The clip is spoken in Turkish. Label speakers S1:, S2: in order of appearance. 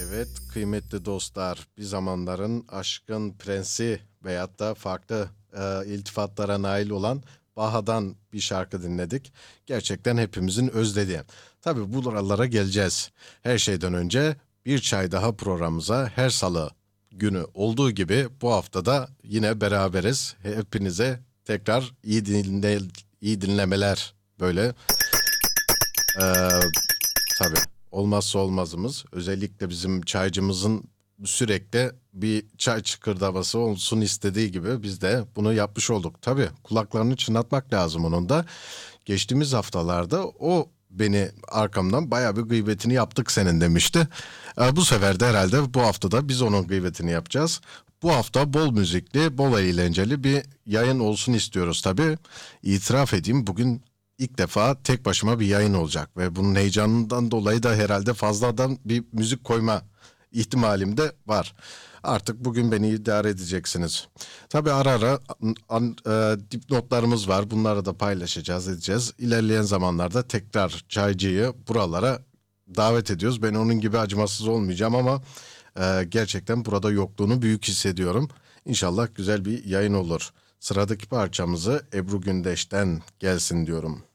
S1: Evet kıymetli dostlar, bir zamanların aşkın prensi veyahut da farklı iltifatlara nail olan Baha'dan bir şarkı dinledik. Gerçekten hepimizin özlediği. Tabii buralara geleceğiz. Her şeyden önce bir çay daha programımıza her salı günü olduğu gibi bu haftada yine beraberiz. Hepinize tekrar iyi dinlemeler böyle. e, Tabii. Olmazsa olmazımız. Özellikle bizim çaycımızın sürekli bir çay çıkırdaması olsun istediği gibi biz de bunu yapmış olduk. Tabii kulaklarını çınlatmak lazım onun da. Geçtiğimiz haftalarda o beni arkamdan bayağı bir gıybetini yaptık senin demişti. Bu sefer de herhalde bu haftada biz onun gıybetini yapacağız. Bu hafta bol müzikli, bol eğlenceli bir yayın olsun istiyoruz tabii. İtiraf edeyim bugün İlk defa tek başıma bir yayın olacak ve bunun heyecanından dolayı da herhalde fazladan bir müzik koyma ihtimalim de var. Artık bugün beni idare edeceksiniz. Tabii ara ara dipnotlarımız var. Bunları da paylaşacağız, edeceğiz. İlerleyen zamanlarda tekrar Çaycı'yı buralara davet ediyoruz. Ben onun gibi acımasız olmayacağım ama gerçekten burada yokluğunu büyük hissediyorum. İnşallah güzel bir yayın olur. Sıradaki parçamızı Ebru Gündeş'ten gelsin diyorum.